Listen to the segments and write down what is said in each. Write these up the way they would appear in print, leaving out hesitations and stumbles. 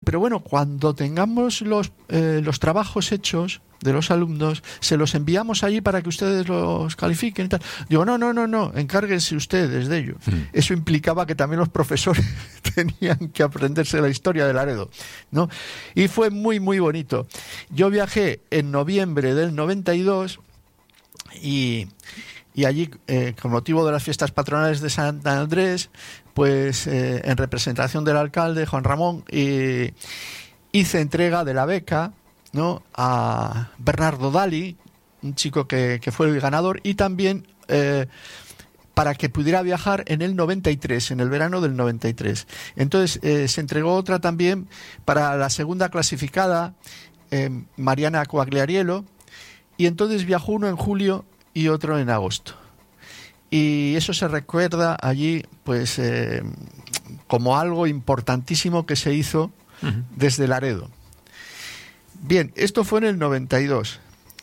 pero bueno, cuando tengamos los trabajos hechos de los alumnos, se los enviamos allí para que ustedes los califiquen y tal. Digo, no, encárguense ustedes de ello. Eso implicaba que también los profesores tenían que aprenderse la historia de Laredo, ¿no? Y fue muy, muy bonito. Yo viajé en noviembre del 92 y allí, con motivo de las fiestas patronales de San Andrés, pues en representación del alcalde, Juan Ramón, hice entrega de la beca, ¿no?, a Bernardo Dali, un chico que fue el ganador, y también para que pudiera viajar en el 93, en el verano del 93. Entonces se entregó otra también para la segunda clasificada, Mariana Coagliariello, y entonces viajó uno en julio y otro en agosto. Y eso se recuerda allí, pues, como algo importantísimo que se hizo desde Laredo. Bien, esto fue en el 92.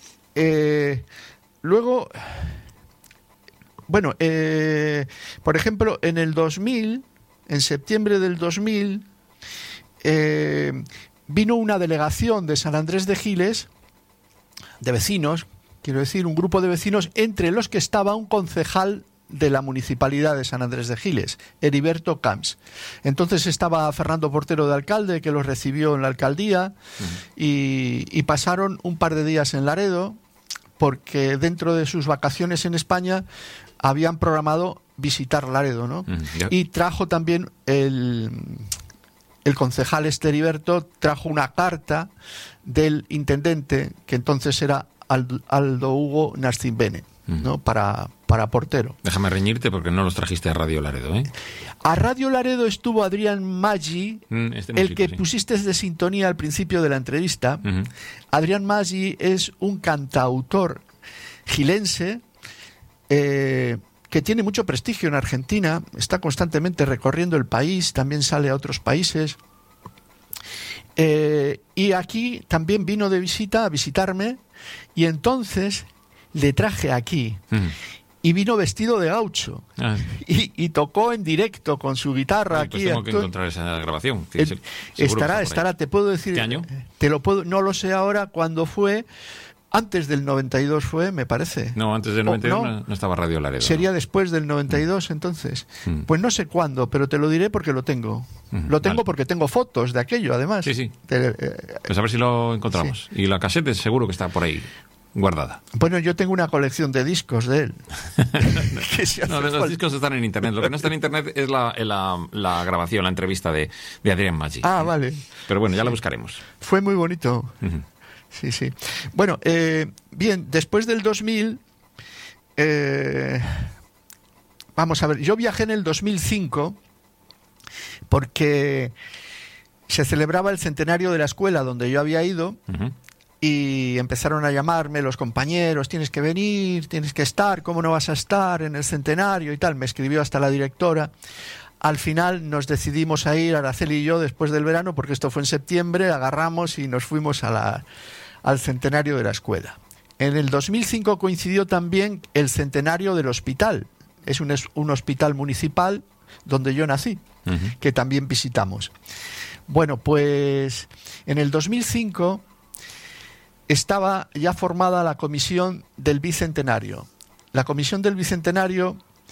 Luego, bueno, por ejemplo, en el 2000, en septiembre del 2000, vino una delegación de San Andrés de Giles, de vecinos, quiero decir, un grupo de vecinos, entre los que estaba un concejal de la Municipalidad de San Andrés de Giles, Heriberto Camps. Entonces estaba Fernando Portero de alcalde, que los recibió en la alcaldía, y pasaron un par de días en Laredo, porque dentro de sus vacaciones en España habían programado visitar Laredo, ¿no? Y trajo también el concejal Heriberto, trajo una carta del intendente, que entonces era Aldo Hugo Nascimbene, ¿no?, para Portero. Déjame reñirte porque no los trajiste a Radio Laredo, ¿eh? A Radio Laredo estuvo Adrián Maggi, el que pusiste de sintonía al principio de la entrevista. Adrián Maggi es un cantautor gilense que tiene mucho prestigio en Argentina, está constantemente recorriendo el país, también sale a otros países. Y aquí también vino de visita a visitarme, y entonces le traje aquí. Y vino vestido de gaucho. Y tocó en directo con su guitarra. Pues aquí. tengo que encontrar esa grabación. Estará, te puedo decir. ¿Qué año? No lo sé ahora cuándo fue. Antes del 92 fue, me parece. No, antes del 92 no estaba Radio Laredo. Sería después del 92, entonces. Pues no sé cuándo, pero te lo diré porque lo tengo. Lo tengo porque tengo fotos de aquello, además. Sí. Pues a ver si lo encontramos. Sí. Y la casete seguro que está por ahí guardada. Bueno, yo tengo una colección de discos de él. Los discos están en internet. Lo que no está en internet es la grabación, la entrevista de Adrián Maggi. Ah, vale. Pero bueno, ya la buscaremos. Fue muy bonito. Sí. Bueno, bien, después del 2000, vamos a ver, yo viajé en el 2005 porque se celebraba el centenario de la escuela donde yo había ido. Y empezaron a llamarme los compañeros, tienes que venir, tienes que estar, ¿cómo no vas a estar en el centenario y tal? Me escribió hasta la directora. Al final nos decidimos a ir, Araceli y yo, después del verano, porque esto fue en septiembre, agarramos y nos fuimos al centenario de la escuela. En el 2005 coincidió también el centenario del hospital. Es un hospital municipal donde yo nací, que también visitamos. Bueno, pues en el 2005... estaba ya formada la comisión del Bicentenario. La comisión del Bicentenario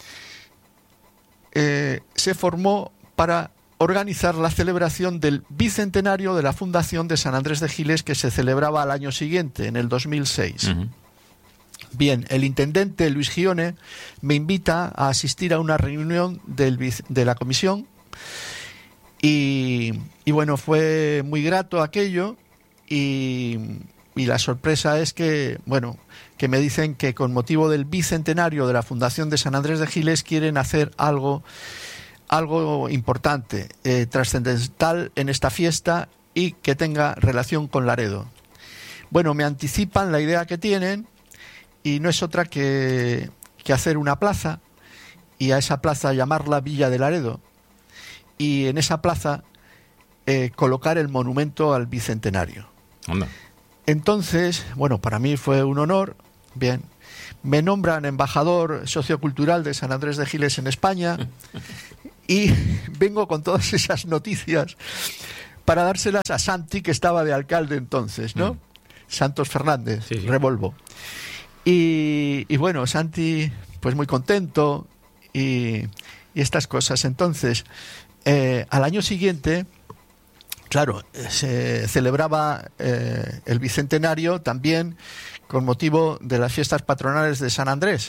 se formó para organizar la celebración del Bicentenario de la Fundación de San Andrés de Giles, que se celebraba al año siguiente, en el 2006. Bien, el intendente Luis Gione me invita a asistir a una reunión de la comisión y bueno, fue muy grato aquello y la sorpresa es que, bueno, que me dicen que con motivo del bicentenario de la Fundación de San Andrés de Giles quieren hacer algo importante, trascendental en esta fiesta y que tenga relación con Laredo. Bueno, me anticipan la idea que tienen y no es otra que hacer una plaza y a esa plaza llamarla Villa de Laredo y en esa plaza colocar el monumento al bicentenario. Anda. Entonces, bueno, para mí fue un honor. Bien, me nombran embajador sociocultural de San Andrés de Giles en España y vengo con todas esas noticias para dárselas a Santi, que estaba de alcalde entonces, ¿no? Santos Fernández, sí. Revolvo. Y bueno, Santi, pues muy contento y estas cosas. Entonces, al año siguiente, claro, se celebraba el bicentenario también con motivo de las fiestas patronales de San Andrés.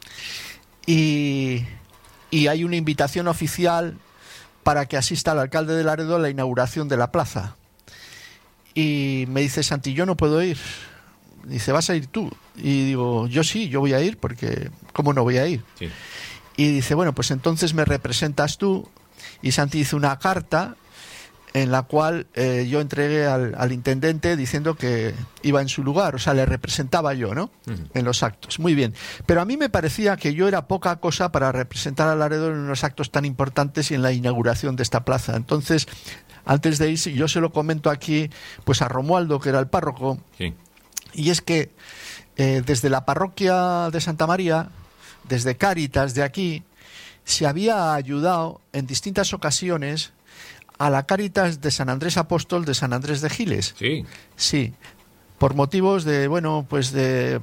Y hay una invitación oficial para que asista el alcalde de Laredo a la inauguración de la plaza. Y me dice Santi, yo no puedo ir. Dice, ¿vas a ir tú? Y digo, yo sí, yo voy a ir, porque ¿cómo no voy a ir? Sí. Y dice, bueno, pues entonces me representas tú. Y Santi hizo una carta en la cual yo entregué al intendente diciendo que iba en su lugar, o sea, le representaba yo, ¿no? En los actos. Muy bien. Pero a mí me parecía que yo era poca cosa para representar a Laredo en unos actos tan importantes y en la inauguración de esta plaza. Entonces, antes de ir, yo se lo comento aquí, pues a Romualdo, que era el párroco, sí. Y es que desde la parroquia de Santa María, desde Cáritas de aquí, se había ayudado en distintas ocasiones a la Cáritas de San Andrés Apóstol de San Andrés de Giles. Sí. Sí, por motivos de, bueno, pues de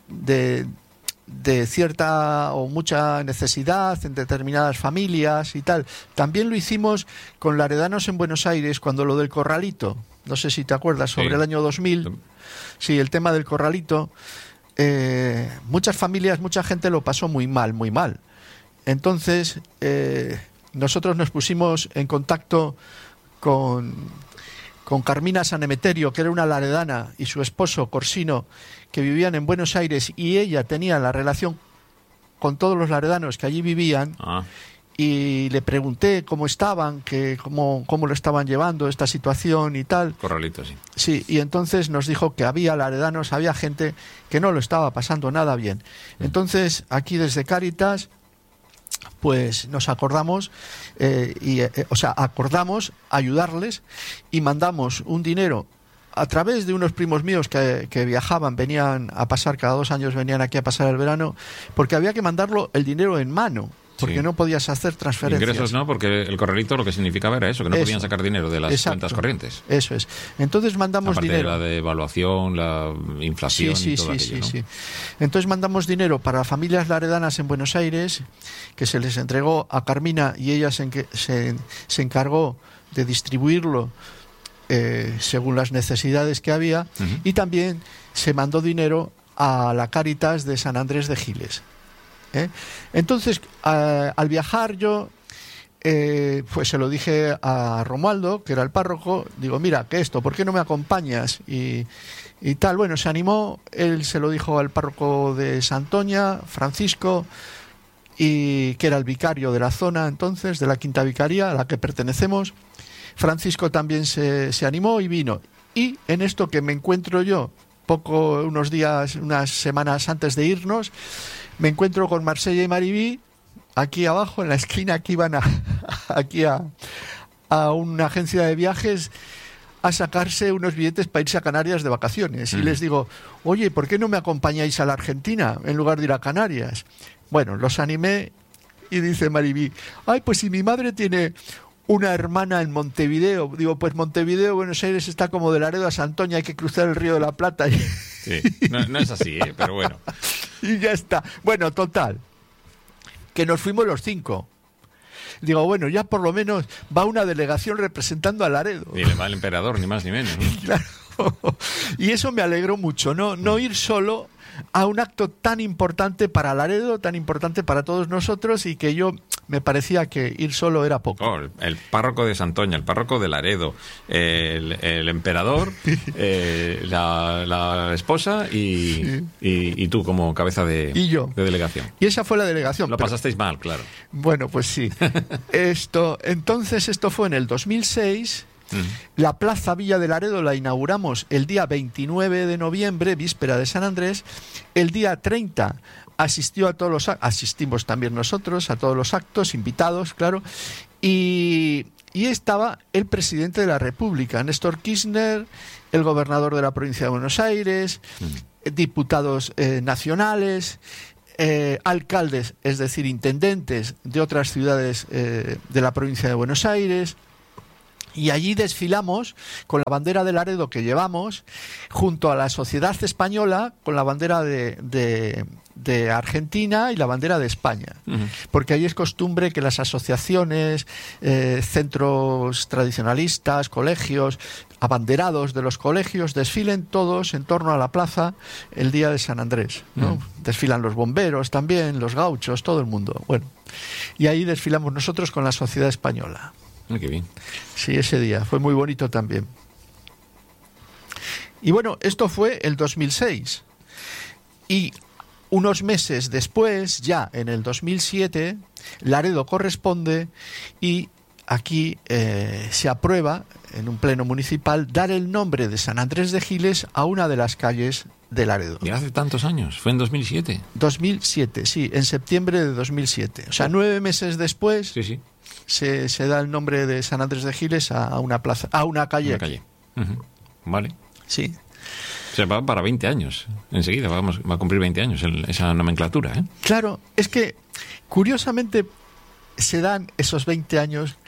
cierta o mucha necesidad en determinadas familias y tal. También lo hicimos con laredanos en Buenos Aires cuando lo del corralito, no sé si te acuerdas, sobre el año 2000. Sí, el tema del corralito. Muchas familias, mucha gente lo pasó muy mal, muy mal. Entonces, nosotros nos pusimos en contacto con Carmina San Emeterio, que era una laredana, y su esposo Corsino, que vivían en Buenos Aires, y ella tenía la relación con todos los laredanos que allí vivían. Y le pregunté cómo estaban, cómo lo estaban llevando esta situación y tal. Corralito, sí. Sí, y entonces nos dijo que había laredanos, había gente que no lo estaba pasando nada bien. Entonces, aquí desde Cáritas, pues nos acordamos, acordamos ayudarles y mandamos un dinero a través de unos primos míos que viajaban, venían a pasar, cada 2 años venían aquí a pasar el verano, porque había que mandarlo el dinero en mano. Porque no podías hacer transferencias. Ingresos no, porque el corralito lo que significaba era eso, que no podían sacar dinero de las cuentas corrientes. Eso es. Entonces mandamos dinero. Aparte de la devaluación, la inflación y todo aquello, ¿no? Sí. Entonces mandamos dinero para familias laredanas en Buenos Aires, que se les entregó a Carmina y ella se encargó de distribuirlo según las necesidades que había. Y también se mandó dinero a la Cáritas de San Andrés de Giles. Entonces, al viajar yo, pues se lo dije a Romualdo, que era el párroco, digo, mira, que esto, ¿por qué no me acompañas? Y tal, bueno, se animó, él se lo dijo al párroco de Santoña, Francisco, y que era el vicario de la zona entonces, de la Quinta Vicaría, a la que pertenecemos. Francisco también se animó y vino. Y en esto que me encuentro yo, unas semanas antes de irnos, me encuentro con Marsella y Maribí aquí abajo en la esquina, que iban a una agencia de viajes a sacarse unos billetes para irse a Canarias de vacaciones. Y les digo, oye, ¿por qué no me acompañáis a la Argentina en lugar de ir a Canarias? Bueno, los animé y dice Maribí, ay, pues si mi madre tiene una hermana en Montevideo. Digo, pues Montevideo, Buenos Aires, está como de Laredo a Santoña, hay que cruzar el Río de la Plata. Sí, no es así, pero bueno. Y ya está. Bueno, total, que nos fuimos los 5. Digo, bueno, ya por lo menos va una delegación representando a Laredo. Y le va el emperador, ni más ni menos, ¿no? Claro. Y eso me alegró mucho, no ir solo a un acto tan importante para Laredo, tan importante para todos nosotros, y que yo me parecía que ir solo era poco. Oh, el párroco de Santoña, el párroco de Laredo, el emperador, la esposa y tú como cabeza de delegación. Y esa fue la delegación. Lo pasasteis mal, claro. Bueno, pues sí. Esto fue en el 2006. La Plaza Villa de Laredo la inauguramos el día 29 de noviembre, víspera de San Andrés. El día 30 asistimos también nosotros a todos los actos, invitados, claro, y estaba el presidente de la República, Néstor Kirchner, el gobernador de la provincia de Buenos Aires, diputados nacionales, alcaldes, es decir, intendentes de otras ciudades de la provincia de Buenos Aires. Y allí desfilamos con la bandera de Laredo que llevamos, junto a la sociedad española, con la bandera de Argentina y la bandera de España. Porque ahí es costumbre que las asociaciones, centros tradicionalistas, colegios, abanderados de los colegios, desfilen todos en torno a la plaza el día de San Andrés, ¿no? Desfilan los bomberos también, los gauchos, todo el mundo. Bueno, y ahí desfilamos nosotros con la sociedad española. Qué bien. Sí, ese día fue muy bonito también. Y bueno, esto fue el 2006. Y unos meses después, ya en el 2007, Laredo corresponde y aquí se aprueba en un pleno municipal dar el nombre de San Andrés de Giles a una de las calles de Laredo. ¿Y hace tantos años? ¿Fue en 2007? 2007, sí, en septiembre de 2007. O sea, 9 meses después... Sí. Se da el nombre de San Andrés de Giles a una plaza, a una calle. Una calle. Vale. Sí. O sea, va para 20 años. Enseguida va a cumplir 20 años esa nomenclatura, ¿eh? Claro, es que curiosamente se dan esos 20 años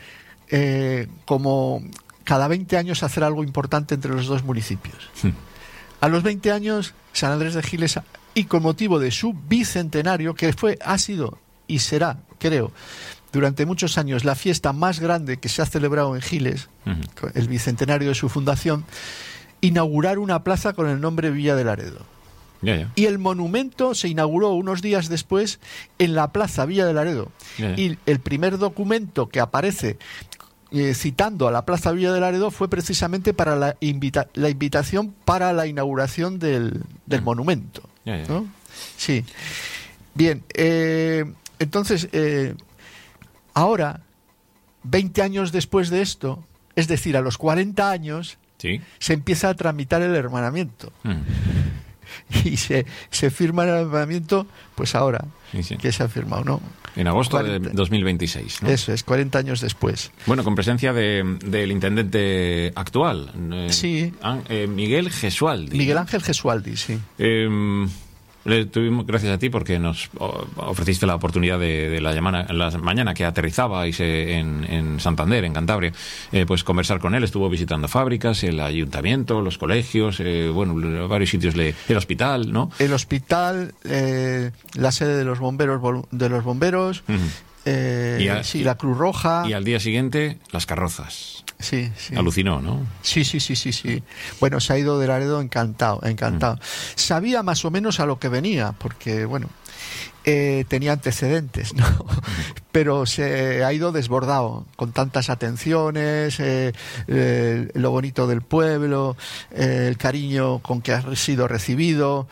como cada 20 años hacer algo importante entre los dos municipios. A los 20 años, San Andrés de Giles, y con motivo de su bicentenario, que ha sido y será, creo, durante muchos años la fiesta más grande que se ha celebrado en Giles, el bicentenario de su fundación, inaugurar una plaza con el nombre Villa de Laredo. Y el monumento se inauguró unos días después en la plaza Villa de Laredo. Y el primer documento que aparece citando a la plaza Villa de Laredo fue precisamente para la invitación para la inauguración del monumento, ¿no? Sí. Bien, entonces... ahora, 20 años después de esto, es decir, a los 40 años, se empieza a tramitar el hermanamiento. Y se firma el hermanamiento, pues ahora, que se ha firmado, ¿no? En agosto de 2026, ¿no? Eso es, 40 años después. Bueno, con presencia del intendente actual, Miguel Gesualdi. Miguel Ángel Gesualdi, sí. Le tuvimos gracias a ti porque nos ofreciste la oportunidad de la mañana que aterrizabais en Santander, en Cantabria, pues conversar con él. Estuvo visitando fábricas, el ayuntamiento, los colegios, varios sitios, el hospital, ¿no? El hospital, la sede de los bomberos, la Cruz Roja. Y al día siguiente, las carrozas. Sí. Alucinó, ¿no? Sí. Bueno, se ha ido de Laredo encantado. Sabía más o menos a lo que venía, porque, tenía antecedentes, ¿no? Pero se ha ido desbordado, con tantas atenciones, lo bonito del pueblo, el cariño con que ha sido recibido,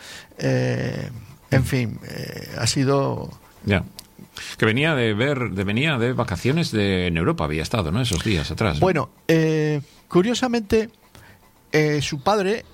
en fin, ha sido... Ya. Que venía de vacaciones en Europa, había estado, ¿no? Esos días atrás, ¿no? Bueno, curiosamente, su padre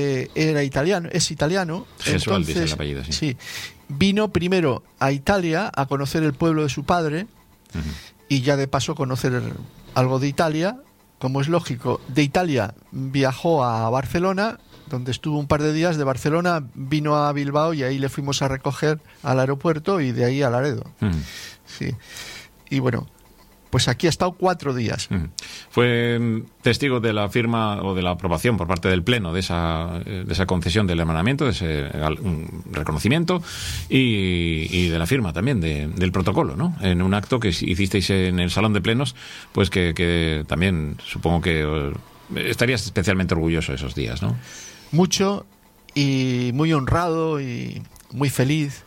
es italiano. Gesualdi es el apellido, sí. Sí. Vino primero a Italia a conocer el pueblo de su padre y ya de paso conocer algo de Italia. Como es lógico, de Italia viajó a Barcelona, donde estuvo un par de días. De Barcelona vino a Bilbao y ahí le fuimos a recoger al aeropuerto y de ahí a Laredo. Sí. Y bueno, pues aquí ha estado 4 días. Fue testigo de la firma o de la aprobación por parte del Pleno de esa concesión del hermanamiento, de ese reconocimiento y de la firma también del protocolo, ¿no? En un acto que hicisteis en el Salón de Plenos, pues que también supongo que estarías especialmente orgulloso esos días, ¿no? Mucho, y muy honrado y muy feliz.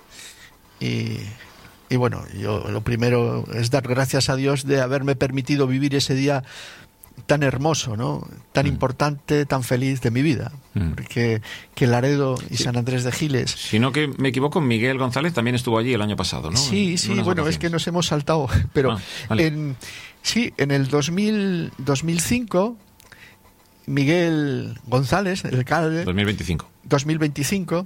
Y bueno, yo lo primero es dar gracias a Dios de haberme permitido vivir ese día tan hermoso, ¿no? Tan importante, tan feliz de mi vida. Porque que Laredo y San Andrés de Giles... Si no que me equivoco, Miguel González también estuvo allí el año pasado, ¿no? Sí, bueno, vacaciones. Es que nos hemos saltado. Pero vale. en el 2005... Miguel González, el alcalde... 2025,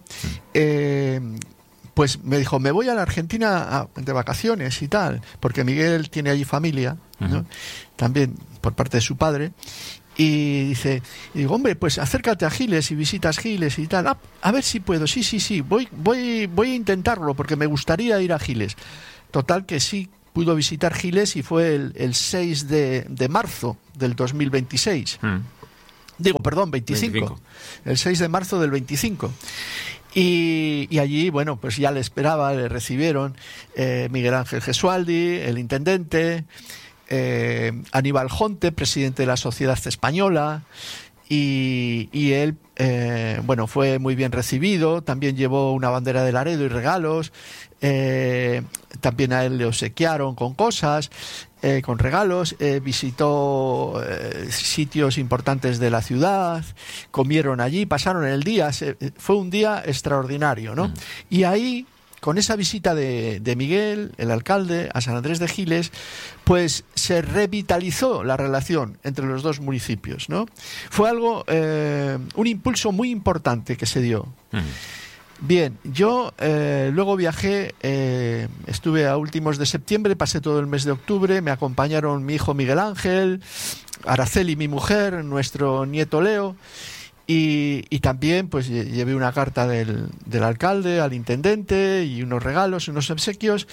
pues me dijo, me voy a la Argentina de vacaciones y tal, porque Miguel tiene allí familia, ¿no? También por parte de su padre, y digo, hombre, pues acércate a Giles y visitas Giles y tal, a ver si puedo, sí, voy a intentarlo, porque me gustaría ir a Giles. Total que sí, pudo visitar Giles y fue el 6 de marzo del 2026. Digo, perdón, 25. El 6 de marzo del 25. Y allí, bueno, pues ya le esperaba, le recibieron Miguel Ángel Gesualdi, el intendente, Aníbal Jonte, presidente de la Sociedad Española, y él, bueno, fue muy bien recibido. También llevó una bandera de Laredo y regalos. También a él le obsequiaron con cosas, con regalos. Visitó sitios importantes de la ciudad, comieron allí, pasaron el día. Fue un día extraordinario, ¿no? Y ahí, con esa visita de Miguel, el alcalde, a San Andrés de Giles, pues se revitalizó la relación entre los dos municipios, ¿no? Fue algo, un impulso muy importante que se dio. Bien, yo luego viajé, estuve a últimos de septiembre, pasé todo el mes de octubre, me acompañaron mi hijo Miguel Ángel, Araceli, mi mujer, nuestro nieto Leo, y también pues llevé una carta del alcalde al intendente y unos regalos, unos obsequios,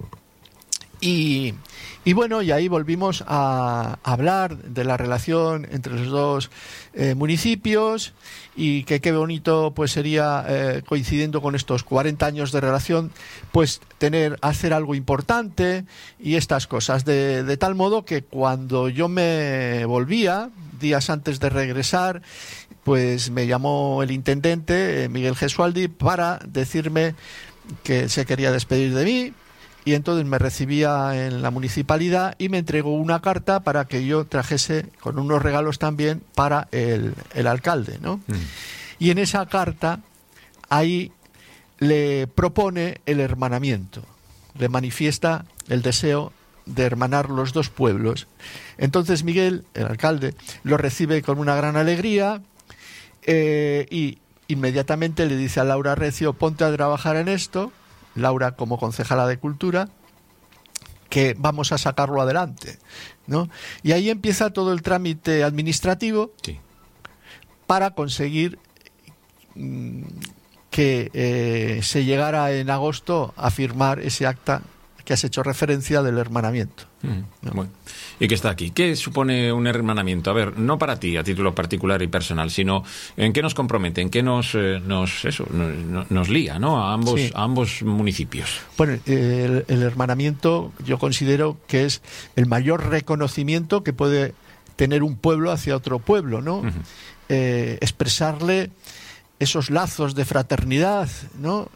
y bueno, y ahí volvimos a hablar de la relación entre los dos municipios, y que qué bonito pues sería, coincidiendo con estos 40 años de relación, pues hacer algo importante y estas cosas, de tal modo que cuando yo me volvía, días antes de regresar, pues me llamó el intendente, Miguel Gesualdi, para decirme que se quería despedir de mí. Y entonces me recibía en la municipalidad y me entregó una carta para que yo trajese con unos regalos también para el alcalde, ¿no? Y en esa carta, ahí le propone el hermanamiento, le manifiesta el deseo de hermanar los dos pueblos. Entonces Miguel, el alcalde, lo recibe con una gran alegría, y inmediatamente le dice a Laura Recio: ponte a trabajar en esto, Laura como concejala de Cultura, que vamos a sacarlo adelante, ¿no? Y ahí empieza todo el trámite administrativo, sí, para conseguir que se llegara en agosto a firmar ese acta que has hecho referencia del hermanamiento. ¿No? Bueno, y que está aquí. ¿Qué supone un hermanamiento? A ver, no para ti, a título particular y personal, sino en qué nos compromete, en qué nos lía, ¿no? A ambos municipios. Bueno, el hermanamiento yo considero que es el mayor reconocimiento que puede tener un pueblo hacia otro pueblo, ¿no? Expresarle esos lazos de fraternidad, ¿no?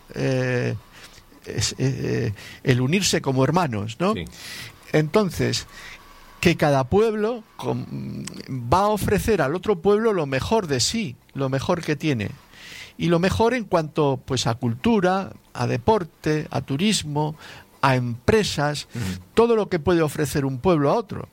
El unirse como hermanos, ¿no? Sí. Entonces, que cada pueblo va a ofrecer al otro pueblo lo mejor de sí, lo mejor que tiene, y lo mejor en cuanto pues a cultura, a deporte, a turismo, a empresas, todo lo que puede ofrecer un pueblo a otro.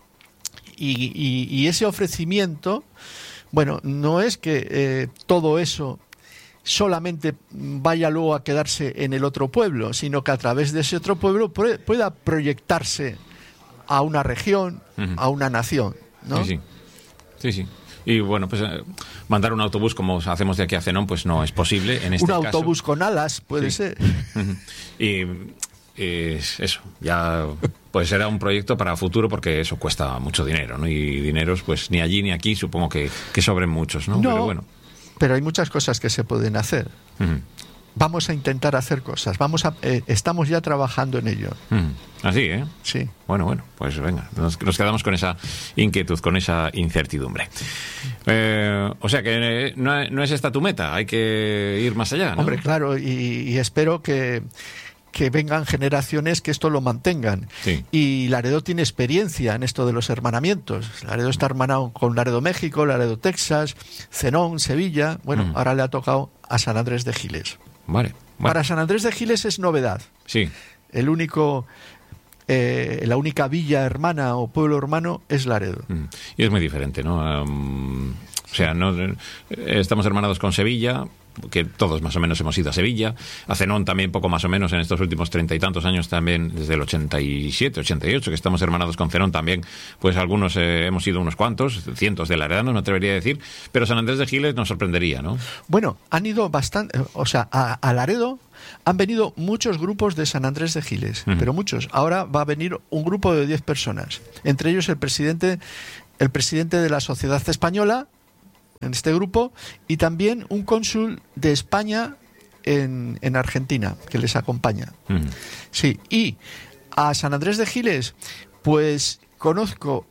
Y ese ofrecimiento, bueno, no es que todo eso solamente vaya luego a quedarse en el otro pueblo, sino que a través de ese otro pueblo pueda proyectarse a una región, a una nación, ¿no? Sí. Y bueno, pues mandar un autobús como hacemos de aquí a Zenón, pues no es posible en este caso. Un autobús con alas puede ser. Y eso, ya pues será un proyecto para futuro, porque eso cuesta mucho dinero, ¿no? Y dineros pues ni allí ni aquí supongo que sobren muchos, ¿no? Pero bueno. Pero hay muchas cosas que se pueden hacer. Vamos a intentar hacer cosas. Estamos ya trabajando en ello. Así, ¿eh? Sí. Bueno, pues venga, nos quedamos con esa inquietud, con esa incertidumbre. O sea que no es esta tu meta, hay que ir más allá, ¿no? Hombre, claro, y espero que vengan generaciones que esto lo mantengan. Sí. Y Laredo tiene experiencia en esto de los hermanamientos. Laredo está hermanado con Laredo, México, Laredo, Texas, Zenón, Sevilla. Bueno, ahora le ha tocado a San Andrés de Giles. Vale. Para San Andrés de Giles es novedad. Sí. La única villa hermana o pueblo hermano es Laredo. Y es muy diferente, ¿no? O sea, no estamos hermanados con Sevilla, que todos más o menos hemos ido a Sevilla, a Zenón también poco más o menos en estos últimos 30 y tantos años también, desde el 87, 88, que estamos hermanados con Zenón también, pues algunos hemos ido unos cuantos, cientos de laredanos, me atrevería a decir, pero San Andrés de Giles nos sorprendería, ¿no? Bueno, han ido bastante, o sea, a Laredo han venido muchos grupos de San Andrés de Giles, pero muchos. Ahora va a venir un grupo de 10 personas, entre ellos el presidente de la Sociedad Española en este grupo, y también un cónsul de España en Argentina que les acompaña. Sí, y a San Andrés de Giles, pues conozco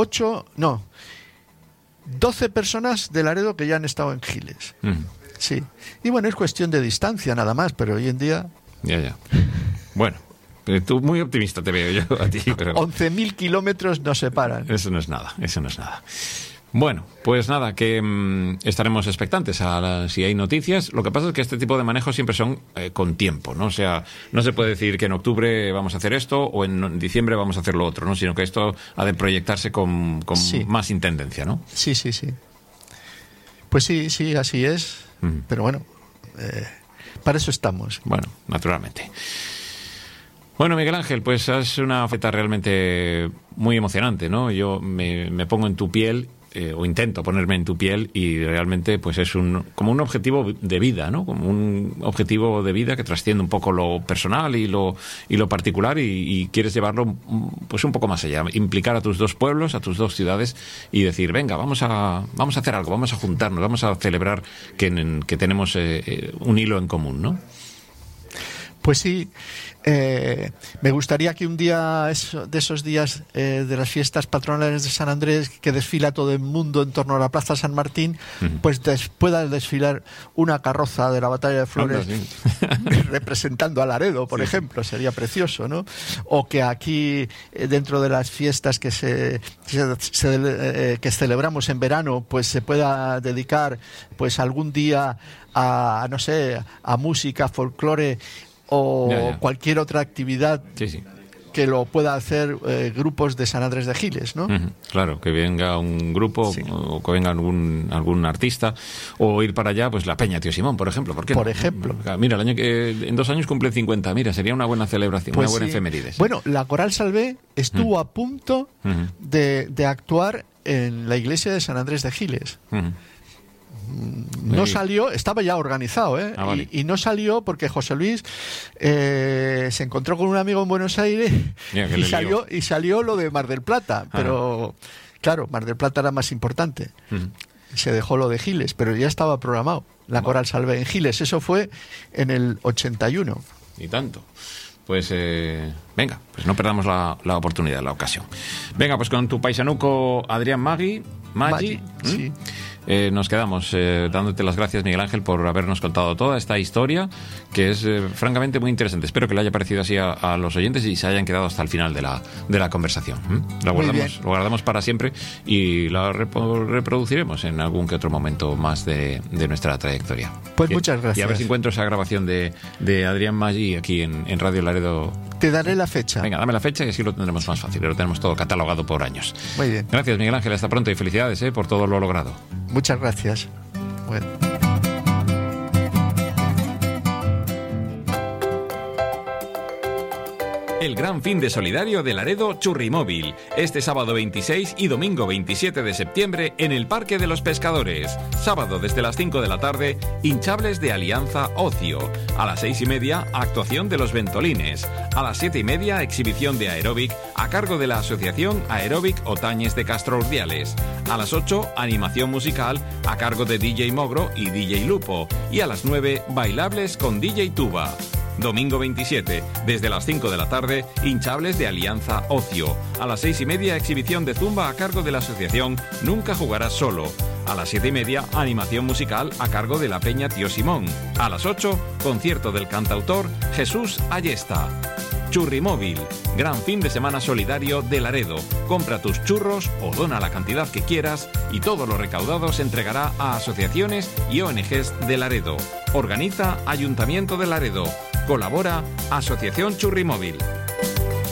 12 personas de Laredo que ya han estado en Giles. Sí. Y bueno, es cuestión de distancia nada más, pero hoy en día... Ya. Bueno, tú muy optimista te veo yo a ti. Pero... 11.000 kilómetros nos separan. Eso no es nada. Bueno, pues nada, que estaremos expectantes a si hay noticias. Lo que pasa es que este tipo de manejos siempre son con tiempo, ¿no? O sea, no se puede decir que en octubre vamos a hacer esto o en diciembre vamos a hacer lo otro, ¿no? Sino que esto ha de proyectarse con sí. más intendencia, ¿no? Sí. Pues sí, así es. Pero bueno, para eso estamos. Bueno, naturalmente. Bueno, Miguel Ángel, pues es una feta realmente muy emocionante, ¿no? Yo me pongo en tu piel, o intento ponerme en tu piel, y realmente pues es como un objetivo de vida, ¿no? Como un objetivo de vida que trasciende un poco lo personal y lo particular, y quieres llevarlo pues un poco más allá, implicar a tus dos pueblos, a tus dos ciudades, y decir, venga, vamos a hacer algo, vamos a juntarnos, vamos a celebrar que tenemos un hilo en común, ¿no? Pues sí, me gustaría que un día de esos días de las fiestas patronales de San Andrés, que desfila todo el mundo en torno a la Plaza San Martín, pues pueda desfilar una carroza de la Batalla de Flores representando a Laredo, por ejemplo, sería precioso, ¿no? O que aquí, dentro de las fiestas que que celebramos en verano, pues se pueda dedicar pues algún día a, no sé, a música, folclore, o cualquier otra actividad que lo pueda hacer grupos de San Andrés de Giles, ¿no? Claro, que venga un grupo o que venga algún artista, o ir para allá, pues la Peña Tío Simón, por ejemplo. ¿Por qué por no? ejemplo. Mira, en 2 años cumple 50. Mira, sería una buena celebración, pues una buena sí. efemérides. Bueno, la Coral Salvé estuvo a punto de actuar en la iglesia de San Andrés de Giles. No salió, estaba ya organizado, vale. y no salió porque José Luis se encontró con un amigo en Buenos Aires y salió lo de Mar del Plata, pero claro, Mar del Plata era más importante. Se dejó lo de Giles, pero ya estaba programado la Coral Salvé en Giles. Eso fue en el 81. Y tanto. Pues venga, pues no perdamos la oportunidad, la ocasión. Venga, pues con tu paisanuco Adrián Maggi, sí. Nos quedamos dándote las gracias, Miguel Ángel, por habernos contado toda esta historia, que es francamente muy interesante. Espero que le haya parecido así a los oyentes y se hayan quedado hasta el final de la conversación. Lo guardamos para siempre y la reproduciremos en algún que otro momento más de nuestra trayectoria. Pues muchas gracias. Y a ver si encuentro esa grabación de Adrián Maggi aquí en Radio Laredo. Te daré la fecha. Venga, dame la fecha y así lo tendremos más fácil. Lo tenemos todo catalogado por años. Muy bien. Gracias, Miguel Ángel. Hasta pronto y felicidades por todo lo logrado. Muchas gracias. Bueno. El gran fin de solidario de Laredo Churrimóvil, este sábado 26 y domingo 27 de septiembre en el Parque de los Pescadores. Sábado desde las 5 de la tarde, hinchables de Alianza Ocio. A las 6:30, actuación de los Ventolines. A las 7:30, exhibición de aeróbic a cargo de la Asociación Aeróbic Otañes de Castro Urdiales. A las 8, animación musical a cargo de DJ Mogro y DJ Lupo. Y a las 9, bailables con DJ Tuba. Domingo 27, desde las 5 de la tarde, hinchables de Alianza Ocio. A las 6:30, exhibición de zumba a cargo de la asociación Nunca Jugarás Solo. A las 7:30, animación musical a cargo de la Peña Tío Simón. A las 8, concierto del cantautor Jesús Ayesta. Churrimóvil, gran fin de semana solidario de Laredo. Compra tus churros o dona la cantidad que quieras y todo lo recaudado se entregará a asociaciones y ONGs de Laredo. Organiza Ayuntamiento de Laredo. Colabora Asociación Churrimóvil.